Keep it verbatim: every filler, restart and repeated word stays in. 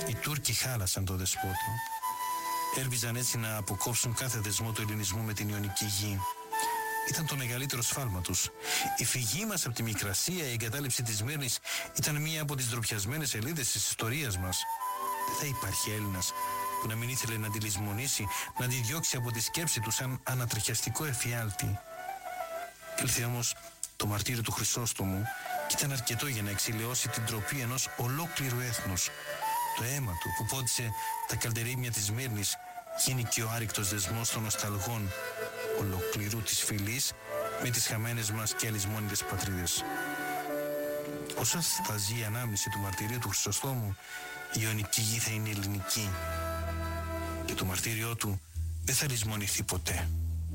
Οι Τούρκοι χάλασαν το δεσπότο. Έλπιζαν έτσι να αποκόψουν κάθε δεσμό του ελληνισμού με την Ιωνική γη. Ήταν το μεγαλύτερο σφάλμα τους. Η φυγή μας από τη Μικρασία, η εγκατάλειψη της Σμύρνης ήταν μία από τις ντροπιασμένες σελίδες της ιστορίας μας. Δεν θα υπάρχει Έλληνας που να μην ήθελε να τη λησμονήσει, να τη διώξει από τη σκέψη του σαν ανατριχιαστικό εφιάλτη. Ήλθε όμως το μαρτύριο του Χρυσόστομου και ήταν αρκετό για να εξηλαιώσει την τροπή ενός ολόκληρου έθνους. Το αίμα του που πόντισε τα καλτερίμια της Σμύρνης γίνει και ο άρρηκτος δεσμός των νοσταλγών ολοκληρού της φυλής με τις χαμένες μας και αλυσμόνητες πατρίδες. Όσο θα ζει η ανάμνηση του μαρτυρίου του Χρυσοστόμου, η Ιωνική γη θα είναι ελληνική και το μαρτύριό του δεν θα λησμονηθεί ποτέ.